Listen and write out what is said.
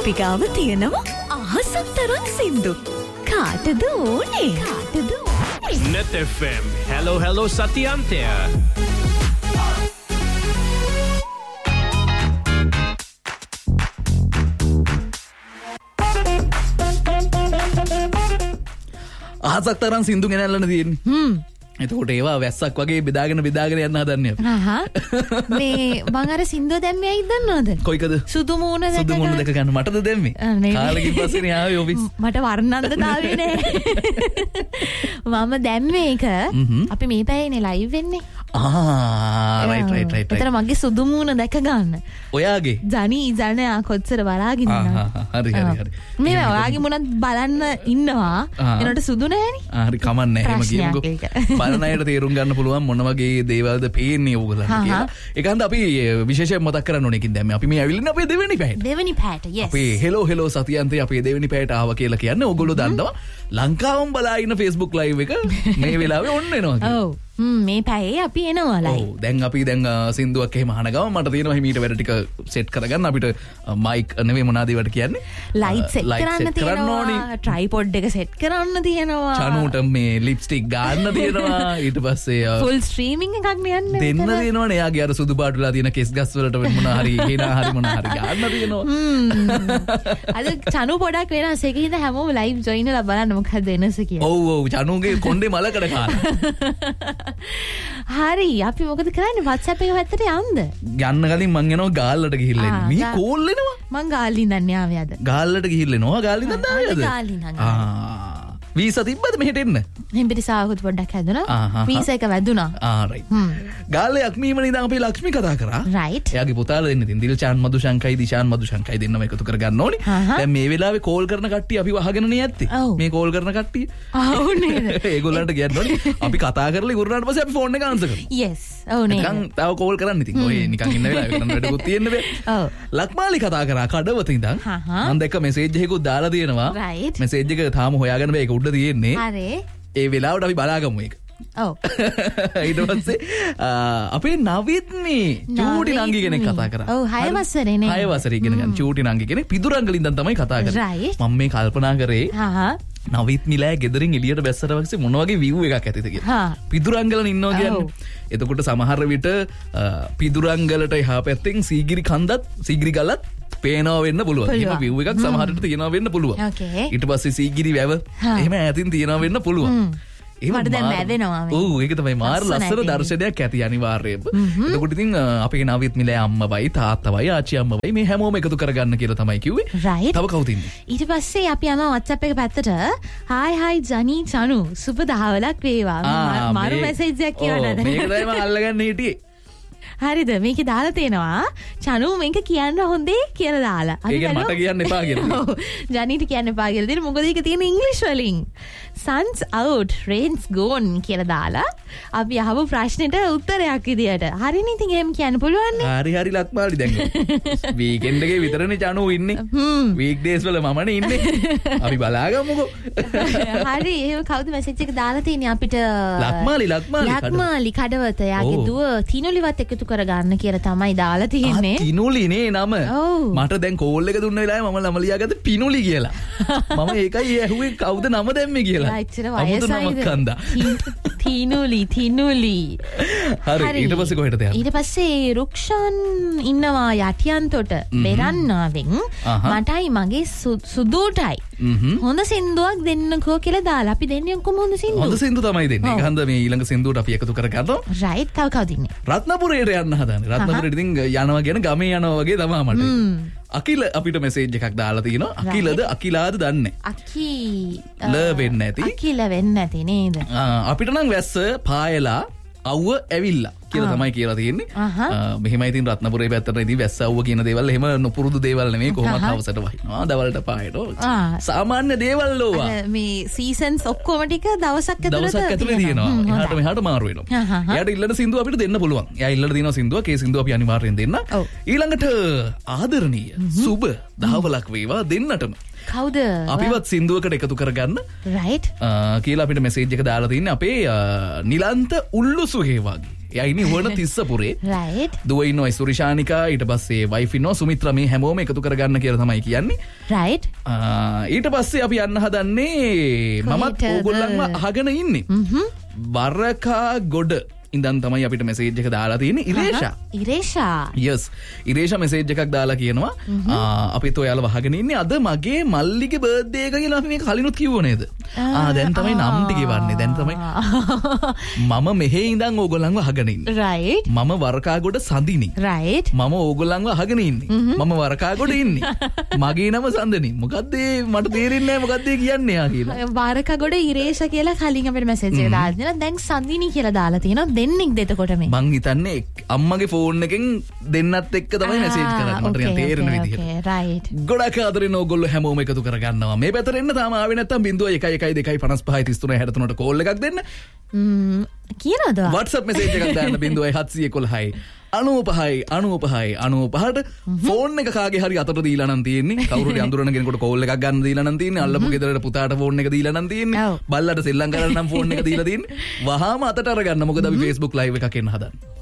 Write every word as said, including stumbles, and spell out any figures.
අපි ගාව තියෙනවා අහසක් තරම් සින්දු. කාටද ඕනේ? කාටද ඕනේ? Net F M. Hello hello Satyantya. අහසක් තරම් සින්දු ගෙනල්ලානේ තියෙන්නේ. හ්ම්. එතකොට ඒවා වැස්සක් වගේ බෙදාගෙන බෙදාගෙන යන්න හදන්නේ අපි. හහ. මේ මං අර සින්දුව දැම්මේ ඇයිද දන්නවද? කොයිකද? සුදු මූණ දැක සුදු මූණ දැක ගන්න මටද දැම්මේ? කාලෙකින් පස්සේනේ ආවේ ඔෆිස්. මට වර්ණන්ද දාවේ නෑ. මම දැම්මේ ඒක. අපි මේ පැයනේ ලයිව් වෙන්නේ. ආ රයිට් රයිට් රයිට්. ඒතර මගේ සුදු මූණ දැක ගන්න. ඔයාගේ? ජනි ජනයා කොච්චර බලාගෙන ඉන්නවද? හරි හරි හරි. මේ ඔයාගේ මුණත් බලන්න ඉන්නවා. එනට සුදු නෑනේ. ආ හරි කමන්නේ එහෙම කියමුකෝ. බලන අයට තේරුම් ගන්න පුළුවන් මොන වගේ දේවල්ද පේන්නේ ඕගොල්ලන්ට කියලා. ඒකන්ද අපි විශේෂයෙන් මතක් කරන්න ඕනේ කින් දැන් අපි මේ ඇවිල්ලා අපේ දෙවෙනි පැයට. දෙවෙනි පැයට yes. අපේ හෙලෝ හෙලෝ සතියන්තේ අපේ දෙවෙනි පැයට ආවා කියලා කියන්නේ ඕගොල්ලෝ දන්නවා ලංකාවම බලා ඉන්න Facebook live එක මේ වෙලාවේ ඔන්න එනවා කියලා. ඔව්. හ්ම් මේ පැයේ අපි එනවා ලයිව්. ඔව් දැන් අපි දැන් සින්දුවක් එහෙම අහන ගම මට තියෙනවා හිමීට වැඩ ටික සෙට් කරගන්න අපිට මයික් නෙවෙයි මොනවාද ඒවට කියන්නේ ලයිට් සෙට් කරන්න තියෙනවා ට්‍රයිපොඩ් එක සෙට් කරන්න තියෙනවා චනුට මේ ලිප්ස්ටික් ගන්න තියෙනවා ඊට පස්සේ ෆුල් ස්ට්‍රීමින් එකක් යන්නේ දෙන්න තියෙනවනේ එයාගේ අර සුදු පාටුලා තියෙන කෙස් ගස් වලට මොන හරි හේනා හරි මොන හරි ගන්න තියෙනවා අද චනු පොඩක් වෙනස් එකකින්ද හැමෝම ලයිව් ජොයින් වෙලා බලන්න මොකක්ද වෙනස කියලා. ඔව් ඔව් චනුගේ කොණ්ඩේ මලකඩ කාලා හරි අපි මොකද කරන්නේ WhatsApp එක පැත්තට යන්න යන්න කලින් මං යනවා ගාල්ලට ගිහිල්ලා එන්න මී කෝල් එනවා මං ගාල්ලින් දන්නේ ආවේ අද ගාල්ලට ගිහිල්ලා එනවා ගාල්ලින් දන්නේ ආවේ අද ගාල්ලින් ආ වීසා තිබ්බද මෙහෙට එන්න හෙම්බිරිසාවකුත් පොඩ්ඩක් හැදුනා වීසා එක වැදුනා ආ රයිට් ගාල්ලේ අක්මීම නිදාන් අපි ලක්ෂ්මී කතා කරා රයිට් එයාගේ පුතාලා දෙන්න ඉතින් දිල්චාන් මදුශංකයි දිශාන් මදුශංකයි දෙන්නම එකතු කර ගන්න ඕනි දැන් මේ වෙලාවේ කෝල් කරන කට්ටිය අපි වහගෙන නේ ඇත්තේ මේ කෝල් කරන කට්ටිය ආව් නේද ඒගොල්ලන්ට කියන්න ඕනි අපි කතා කරලා ඉවරනාට පස්සේ අපි ෆෝන් එක ආන්සර් කරමු yes ඔව් නේද නිකන් තව කෝල් කරන්න ඉතින් ඔය නිකන් ඉන්න වෙලාවේ කරන්න වැඩකුත් තියෙන්න බෑ ඔව් ලක්මාලි කතා කරා කඩවත ඉඳන් මම දැක්ක මෙසේජ් එකකුත් දාලා තියෙනවා මෙසේජ් එක තාම හොයාගන්න බෑ ඒක උඩ තියෙන්නේ හරි ඒ වෙලාවට අපි බලාගමු ඒක ඔව් ඊට පස්සේ අපේ නවිත්නේ චූටි නංගි කෙනෙක් කතා කරා ඔව් හය වසරේ නේ හය වසරේ ඉගෙන ගන්න චූටි නංගි කෙනෙක් පිදුරංගල ඉඳන් තමයි කතා කරේ මම මේ කල්පනා කරේ හහ නවිත් මිලෑ ගෙදරින් එළියට බැස්සට පස්සේ මොන වගේ view එකක් ඇතිද කියලා පිදුරංගලන ඉන්නවා කියන්නේ එතකොට සමහර විට පිදුරංගලට එහා පැත්තෙන් සීගිරි කන්දත් සීගිරි ගලත් පේනවා වෙන්න පුළුවන්. එහෙම view එකක් සමහරට තියෙනවා වෙන්න පුළුවන්. ඊට පස්සේ සීගිරි වැව එහෙම ඈතින් තියෙනවා වෙන්න පුළුවන්. මට දැන් මැදෙනවා මේ. ඔව් ඒක තමයි මාර ලස්සන දර්ශනයක් ඇති අනිවාර්යයෙන්ම. එතකොට ඉතින් අපේ නවිත් මිලෑ අම්මවයි තාත්තවයි ආච්චි අම්මවයි මේ හැමෝම එකතු කරගන්න කියලා තමයි කිව්වේ. තව කවුද ඉන්නේ? ඊට පස්සේ අපි යනවා WhatsApp එක පැත්තට. හායි හායි ජනි චනු සුබ දහවලක් වේවා. මාරු මැසේජ් එකක් කියවන්නද? මේක තමයි මම අල්ලගන්න හිටියේ. හරිද මේක දාලා තියෙනවා චනු මේක කියන්න හොඳේ කියලා දාලා. ඒක මට කියන්න එපා කියලා. ඔව් ජනීට කියන්න එපා කියලා දෙන්න මොකද ඒක තියෙන ඉංග්‍රීසි වලින්. Sun's out rain's gone කියලා දාලා අපි අහපු ප්‍රශ්නෙට උත්තරයක් විදියට. හරිනේ ඉතින් එහෙම කියන්න පුළුවන් නේ. හරි හරි ලක්මාලි දැන්. වීකෙන්ඩ් එකේ විතරනේ චනු ඉන්නේ. වීක් ඩේස් වල මමනේ ඉන්නේ. අපි බලාගමුකෝ. හරි එහෙම කවුද මැසේජ් එක දාලා තියෙන්නේ අපිට? ලක්මාලි ලක්මාලි ලක්මාලි කඩවත යාගේ දුව තිනුලිවත් එකතු කරගන්න කියලා තමයි දාලා තියෙන්නේ. ආ තිනුලි නේ නම. මට දැන් කෝල් එක දුන්න වෙලාවේ මම ළම ලියාගත්ත පිනුලි කියලා. මම ඒකයි ඇහුවේ කවුද නම දැම්මේ කියලා. ඇත්තට වයසයිද? තිනුලි තිනුලි. හරි ඊට පස්සේ කොහෙටද යන්නේ? ඊට පස්සේ රුක්ෂන් ඉන්නවා යටියන්තොට බෙරන්නාවෙන් මටයි මගේ සුදුටයි හොඳ සින්දුවක් දෙන්නකෝ කියලා දාලා අපි දෙන්නේ කොහොම හොඳ සින්දුව. හොඳ සින්දුව තමයි දෙන්නේ. ඒක හන්ද මේ ඊළඟ සින්දුවට අපි එකතු කරගන්නවා. රයිට් තව කවුද ඉන්නේ? රත්නපුරයට යන්න හදන්නේ. රත්නපුරයට ඉතින් යනවා කියන ගමේ යනවා වගේ තමයි මට. අකිල අපිට මෙසේජ් එකක් දාලා තිනවා. අකිලද අකිලාද දන්නේ. අකිල වෙන්න ඇති. අකිල වෙන්න ඇති නේද? අපිට නම් වැස්ස පායලා අවුව ඇවිල්ලා කියලා තමයි කියලා තියෙන්නේ. මෙහෙමයි ඉතින් රත්නපුරේ පැත්තට ඉතින් වැස්ස අවුව කියන දේවල් එහෙම නොපුරුදු දේවල් නෙමෙයි කොහොමද හවසට වහිනවා දවල්ට පායනවා. සාමාන්‍ය දේවල් ඕවා. මේ සීසන්ස් ඔක්කොම ටික දවසක් ඇතුළත දවසක් ඇතුළේ තියෙනවා. එහාට මෙහාට මාරු වෙනවා. එයාට ඉල්ලන සින්දුව අපිට දෙන්න පුළුවන්. එයා ඉල්ලලා දිනවා සින්දුවක්. ඒ සින්දුව අපි අනිවාර්යෙන් දෙන්න. ඊළඟට ආදරණීය සුබ දහවලක් වේවා දෙන්නටම. කවුද? අපිවත් සින්දුවකට එකතු කරගන්න. රයිට්. කියලා අපිට මෙසේජ් එක දාලා තින්නේ අපේ නිලන්ත උල්ලුසු හේවාගේ. එයා ඉන්නේ හොන තිස්සපුරේ. right. දුව ඉන්නවා සුරිෂානිකා, ඊට පස්සේ වයිෆ් ඉන්නවා සුමිත්‍රා, මේ හැමෝම එකතු කරගන්න කියලා තමයි කියන්නේ. right. ඊට පස්සේ අපි යන්න හදන්නේ මමත් ඕගොල්ලන්ව අහගෙන ඉන්නේ. වරකා ගොඩ ඉඳන් තමයි අපිට මෙසේජ් එක දාලා තියෙන්නේ ඉරේෂා. ඉරේෂා. yes. ඉරේෂා මෙසේජ් එකක් දාලා කියනවා අපිත් ඔයාලා වහගෙන ඉන්නේ අද මගේ මල්ලිගේ බර්ත්ඩේ එක කියලා අපි මේක කලිනුත් කිව්ව නේද? ආ දැන් තමයි නම් ටික ඉවන්නේ. දැන් තමයි මම මෙහෙ ඉඳන් ඕගොල්ලන්ව අහගෙන ඉන්නේ. right. මම වරකාගොඩ සඳිනි. right. මම ඕගොල්ලන්ව අහගෙන ඉන්නේ. මම වරකාගොඩ ඉන්නේ. මගේ නම සඳනි. මොකද්ද මට තේරෙන්නේ නැහැ මොකද්ද කියන්නේ යා කියලා. වරකාගොඩ ඉරේෂා කියලා කලින් අපිට මෙසේජ් එක දාලා තියෙනවා. දැන් සඳිනි කියලා දාලා තියෙනවා. දෙන්නෙක් දෙතකොට මේ. මං හිතන්නේ අම්මගේ ෆෝන් එකෙන් දෙන්නත් එක්ක තමයි මෙසේජ් කරන්නේ. මට නිකන් තේරෙන විදිහට. okay right. ගොඩක් ආදරෙන් ඕගොල්ලෝ හැමෝම එකතු කරගන්නවා. මේ පැත්තට එන්න තාම ආවේ නැත්තම් zero one one two five five five three three sixty ට කෝල් එකක් දෙන්න. ම්ම් කියනවද? WhatsApp මෙසේජ් එකක් දාන්න zero one seven one one අනූපහයි අනූපහයි අනූපහට phone එක කාගේ හරි අතට දීලා නම් තියෙන්නේ. කවුරුරි අඳුරන කෙනෙකුට කෝල් එකක් ගන්න දීලා නම් තියෙන්නේ. අල්ලපු ගෙදරට පුතාට ෆෝන් එක දීලා නම් තියෙන්නේ. බල්ලට සෙල්ලම් කරන්න නම් ෆෝන් එක දීලා තියෙන්නේ. වහාම අතට අරගන්න. මොකද අපි Facebook live එකක් එන්න හදන්නේ.